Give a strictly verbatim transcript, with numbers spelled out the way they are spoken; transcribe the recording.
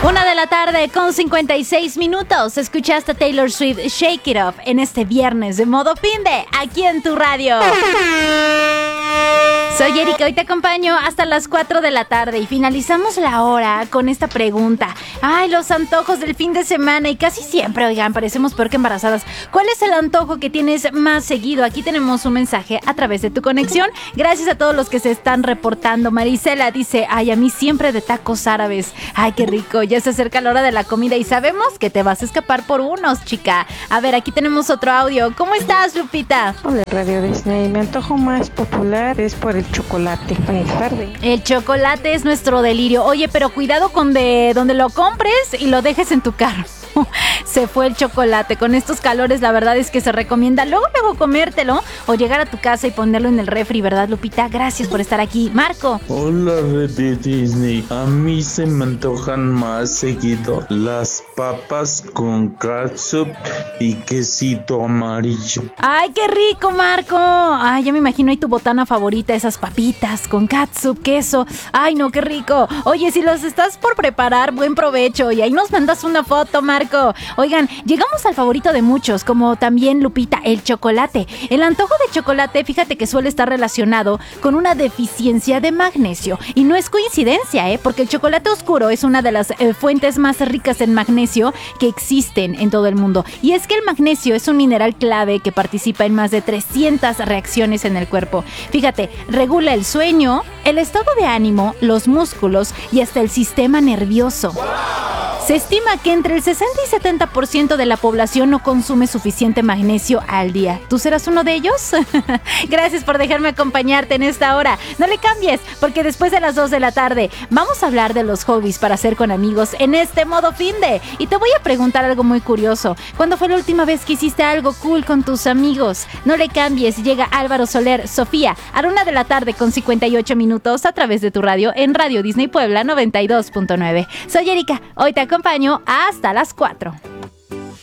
Una de la tarde con cincuenta y seis minutos. Escuchaste a Taylor Swift Shake It Off en este viernes de modo finde, aquí en tu radio. Soy Erika, hoy te acompaño hasta las cuatro de la tarde y finalizamos la hora con esta pregunta. Ay, los antojos del fin de semana y casi siempre, oigan, parecemos peor que embarazadas. ¿Cuál es el antojo que tienes más seguido? Aquí tenemos un mensaje a través de tu conexión. Gracias a todos los que se están reportando. Marisela dice, ay, a mí siempre de tacos árabes. Ay, qué rico, ya se acerca la hora de la comida y sabemos que te vas a escapar por unos, chica. A ver, aquí tenemos otro audio. ¿Cómo estás, Lupita? Hola, Radio Disney. Mi antojo más popular es por el chocolate. Buenas tardes. El chocolate es nuestro delirio. Oye, pero cuidado con de donde lo compres y lo dejes en tu carro. Se fue el chocolate. Con estos calores, la verdad es que se recomienda luego, luego comértelo o llegar a tu casa y ponerlo en el refri, ¿verdad, Lupita? Gracias por estar aquí. Marco. Hola, Radio Disney. A mí se me antojan más seguido las papas con catsup y quesito amarillo. ¡Ay, qué rico, Marco! Ay, ya me imagino ahí tu botana favorita, esas papitas con catsup, queso. ¡Ay, no, qué rico! Oye, si los estás por preparar, buen provecho. Y ahí nos mandas una foto, Marco. Oigan, llegamos al favorito de muchos, como también Lupita, el chocolate. El antojo de chocolate, fíjate que suele estar relacionado con una deficiencia de magnesio. Y no es coincidencia, ¿eh? Porque el chocolate oscuro es una de las eh, fuentes más ricas en magnesio que existen en todo el mundo. Y es que el magnesio es un mineral clave que participa en más de trescientas reacciones en el cuerpo. Fíjate, regula el sueño, el estado de ánimo, los músculos y hasta el sistema nervioso. Se estima que entre el sesenta y setenta por ciento de la población no consume suficiente magnesio al día. ¿Tú serás uno de ellos? Gracias por dejarme acompañarte en esta hora. No le cambies, porque después de las dos de la tarde vamos a hablar de los hobbies para hacer con amigos en este modo finde. Y te voy a preguntar algo muy curioso. ¿Cuándo fue la última vez que hiciste algo cool con tus amigos? No le cambies, llega Álvaro Soler, Sofía, a la una de la tarde con cincuenta y ocho minutos a través de tu radio en Radio Disney Puebla noventa y dos punto nueve. Soy Erika, hoy te acompaño hasta las cuatro.